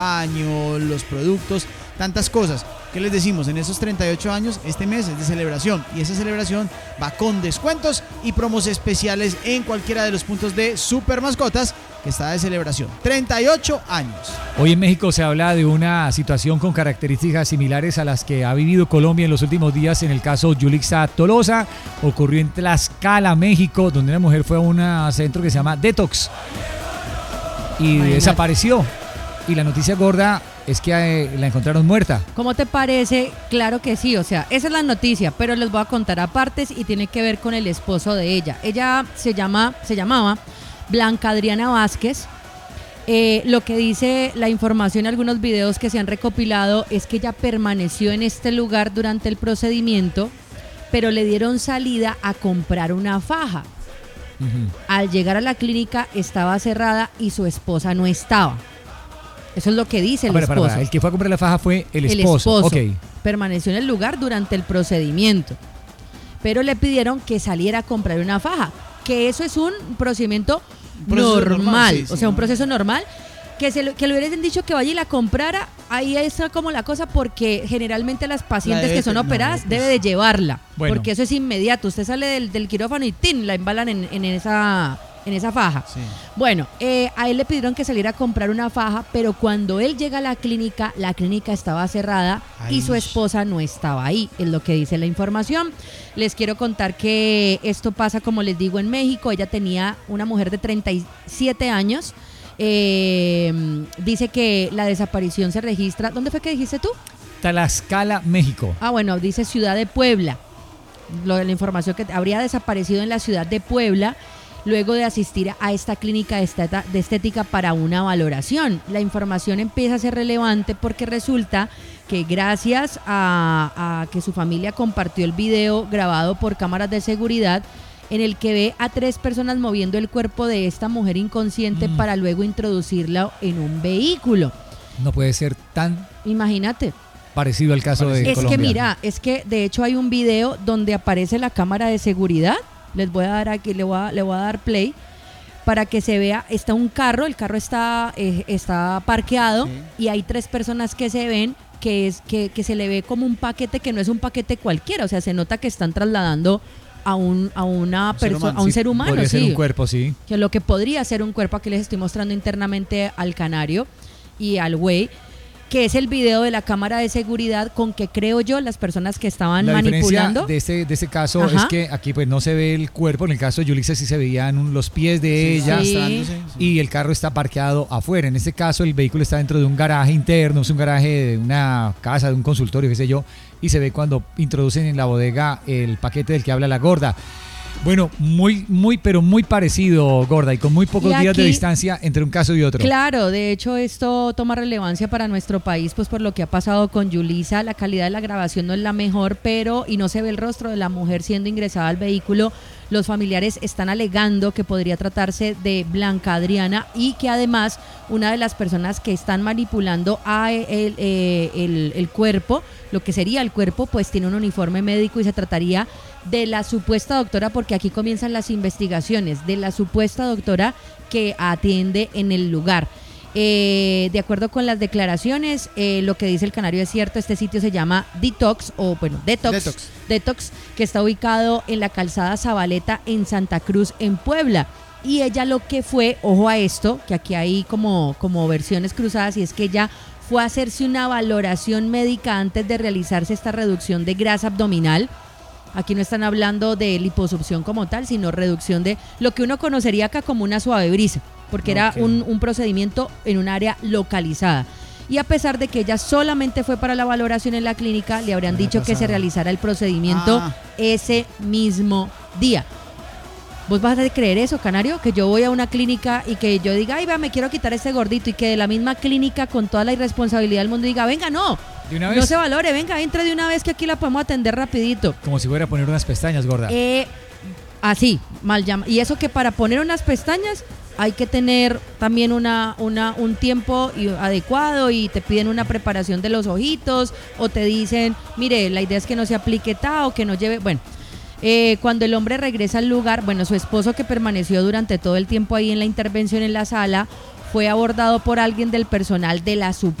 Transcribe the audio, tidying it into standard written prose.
año, los productos, tantas cosas. ¿Qué les decimos? En esos 38 años, este mes es de celebración y esa celebración va con descuentos y promos especiales en cualquiera de los puntos de Super Mascotas que está de celebración. 38 años. Hoy en México se habla de una situación con características similares a las que ha vivido Colombia en los últimos días en el caso Yulixa Tolosa. Ocurrió en Tlaxcala, México, donde una mujer fue a un centro que se llama Detox y desapareció. Y la noticia gorda es que la encontraron muerta. ¿Cómo te parece? Claro que sí, o sea, esa es la noticia, pero les voy a contar aparte y tiene que ver con el esposo de ella. Ella se llamaba Blanca Adriana Vázquez. Lo que dice la información, algunos videos que se han recopilado, es que ella permaneció en este lugar durante el procedimiento, pero le dieron salida a comprar una faja. Al llegar a la clínica estaba cerrada y su esposa no estaba. Eso es lo que dice el esposo. El que fue a comprar la faja fue el esposo. Okay. Permaneció en el lugar durante el procedimiento, pero le pidieron que saliera a comprar una faja, que eso es un procedimiento normal, sí, o sea, un proceso normal. Que le hubiesen dicho que vaya y la comprara, ahí está como la cosa, porque generalmente las pacientes que son operadas debe de llevarla, porque eso es inmediato. Usted sale del quirófano y ¡tin!, la embalan en esa faja. Sí. Bueno, a él le pidieron que saliera a comprar una faja, pero cuando él llega a la clínica estaba cerrada y su esposa no estaba ahí, es lo que dice la información. Les quiero contar que esto pasa, como les digo, en México. Ella tenía una mujer de 37 años. Dice que la desaparición se registra. ¿Dónde fue que dijiste tú? Tlaxcala, México. Bueno, dice ciudad de Puebla. La información que habría desaparecido en la ciudad de Puebla luego de asistir a esta clínica de estética para una valoración. La información empieza a ser relevante porque resulta que gracias a que su familia compartió el video grabado por cámaras de seguridad, en el que ve a 3 personas moviendo el cuerpo de esta mujer inconsciente para luego introducirla en un vehículo. No puede ser tan... Imagínate. Parecido al caso de Colombia. Es que mira, de hecho hay un video donde aparece la cámara de seguridad. Les voy a dar aquí, le voy a dar play para que se vea. Está un carro, el carro está parqueado, sí, y hay 3 personas que se ven que se le ve como un paquete que no es un paquete cualquiera, o sea, se nota que están trasladando a una persona, a un ser humano, podría ser un cuerpo, sí. Que lo que podría ser un cuerpo, aquí les estoy mostrando internamente al canario y al güey, que es el video de la cámara de seguridad con que creo yo las personas que estaban manipulando. La diferencia de este caso es que aquí pues no se ve el cuerpo. En el caso de Yulixa sí se veían los pies de ella, y el carro está parqueado afuera. En este caso el vehículo está dentro de un garaje interno, es un garaje de una casa, de un consultorio, qué sé yo, y se ve cuando introducen en la bodega el paquete del que habla la gorda. Bueno, pero muy parecido, gorda, y con muy pocos días de distancia entre un caso y otro. Claro, de hecho esto toma relevancia para nuestro país, pues por lo que ha pasado con Yulixa. La calidad de la grabación no es la mejor, y no se ve el rostro de la mujer siendo ingresada al vehículo. Los familiares están alegando que podría tratarse de Blanca Adriana y que además una de las personas que están manipulando a el cuerpo, lo que sería el cuerpo, pues tiene un uniforme médico y se trataría de la supuesta doctora, porque aquí comienzan las investigaciones, de la supuesta doctora que atiende en el lugar. De acuerdo con las declaraciones, lo que dice el canario es cierto. Este sitio se llama Detox, Detox, que está ubicado en la calzada Zabaleta en Santa Cruz, en Puebla. Y ella lo que fue, ojo a esto, que aquí hay como versiones cruzadas, y es que ella fue a hacerse una valoración médica antes de realizarse esta reducción de grasa abdominal. Aquí no están hablando de liposucción como tal, sino reducción de lo que uno conocería acá como una suave brisa, porque era un procedimiento en un área localizada. Y a pesar de que ella solamente fue para la valoración en la clínica, le habrían dicho que se realizara el procedimiento ese mismo día. ¿Vos vas a creer eso, canario? Que yo voy a una clínica y que yo diga, ay, va, me quiero quitar este gordito, y que de la misma clínica, con toda la irresponsabilidad del mundo, diga, venga, no se valore, venga, entre de una vez que aquí la podemos atender rapidito. Como si fuera a poner unas pestañas, gorda. Así, mal llama. Y eso que para poner unas pestañas hay que tener también un tiempo adecuado, y te piden una preparación de los ojitos, o te dicen, mire, la idea es que no se aplique o que no lleve, bueno. Cuando el hombre regresa al lugar, su esposo, que permaneció durante todo el tiempo ahí en la intervención en la sala, fue abordado por alguien del personal de la